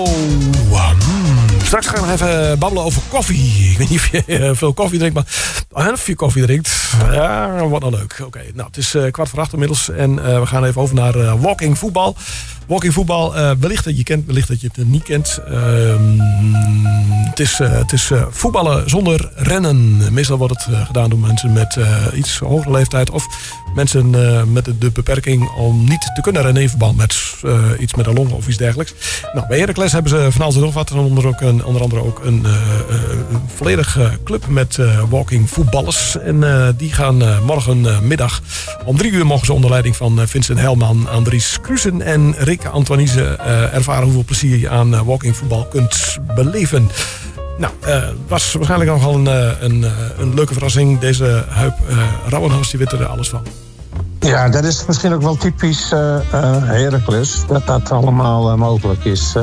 Straks gaan we nog even babbelen over koffie. Ik weet niet of je veel koffie drinkt, maar of je koffie drinkt, ja, wordt dan leuk. Oké, nou, het is 7:15 inmiddels en we gaan even over naar walking voetbal. Walking voetbal, wellicht dat je kent, wellicht dat je het niet kent. Het is voetballen zonder rennen. Meestal wordt het gedaan door mensen met iets hogere leeftijd of mensen met de beperking om niet te kunnen rennen in verband met iets met een long of iets dergelijks. Nou, bij Heracles hebben ze van alles en nog wat. Onder andere ook een volledige club met walking voetballers. En die gaan morgenmiddag om 3 uur mogen ze onder leiding van Vincent Helman, Andries Kruisen en Rick Antoinise ervaren hoeveel plezier je aan walking voetbal kunt beleven. Nou, was waarschijnlijk nogal een leuke verrassing. Deze Huip Rauwenhuis, die weet er alles van. Ja, dat is misschien ook wel typisch Heracles, dat allemaal mogelijk is.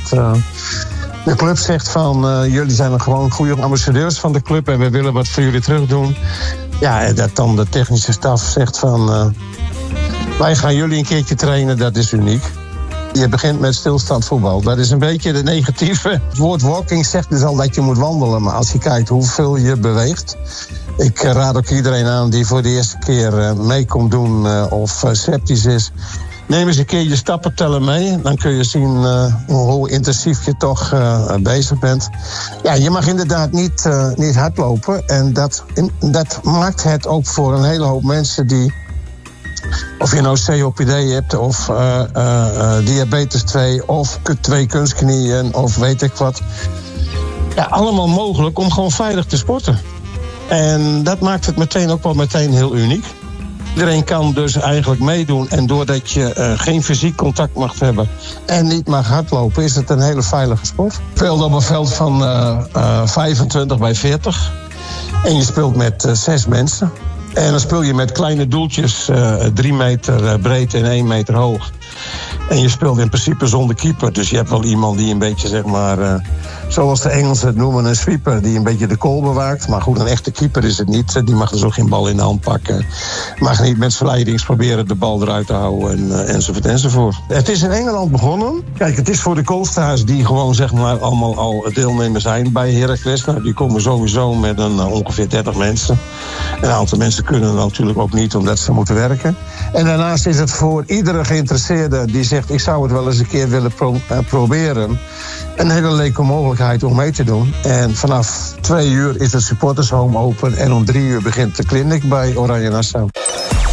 De club zegt van, jullie zijn gewoon goede ambassadeurs van de club en we willen wat voor jullie terug doen. Ja, dat dan de technische staf zegt van, wij gaan jullie een keertje trainen, dat is uniek. Je begint met stilstand voetbal. Dat is een beetje de negatieve. Het woord walking zegt dus al dat je moet wandelen. Maar als je kijkt hoeveel je beweegt. Ik raad ook iedereen aan die voor de eerste keer mee komt doen of sceptisch is. Neem eens een keer je stappen tellen mee. Dan kun je zien hoe intensief je toch bezig bent. Ja, je mag inderdaad niet hardlopen. En dat maakt het ook voor een hele hoop mensen die... Of je nou COPD hebt, of diabetes 2, of 2 kunstknieën, of weet ik wat. Ja, allemaal mogelijk om gewoon veilig te sporten. En dat maakt het meteen ook wel meteen heel uniek. Iedereen kan dus eigenlijk meedoen. En doordat je geen fysiek contact mag hebben en niet mag hardlopen, is het een hele veilige sport. Je speelt op een veld van 25 bij 40. En je speelt met 6 mensen. En dan speel je met kleine doeltjes, 3 meter breed en 1 meter hoog. En je speelt in principe zonder keeper. Dus je hebt wel iemand die een beetje, zeg maar, zoals de Engelsen het noemen, een sweeper, die een beetje de kool bewaakt. Maar goed, een echte keeper is het niet. Die mag dus ook geen bal in de hand pakken. Mag niet met slijdings proberen de bal eruit te houden enzovoort. Het is in Engeland begonnen. Kijk, het is voor de Koolstars die gewoon, zeg maar, allemaal al deelnemer zijn bij Heracles. Nou, die komen sowieso met ongeveer 30 mensen. Een aantal mensen kunnen natuurlijk ook niet, omdat ze moeten werken. En daarnaast is het voor iedere geïnteresseerde die zegt, ik zou het wel eens een keer willen proberen, een hele leuke mogelijkheid om mee te doen. En vanaf 2 uur is het supportershome open en om 3 uur begint de clinic bij Oranje Nassau.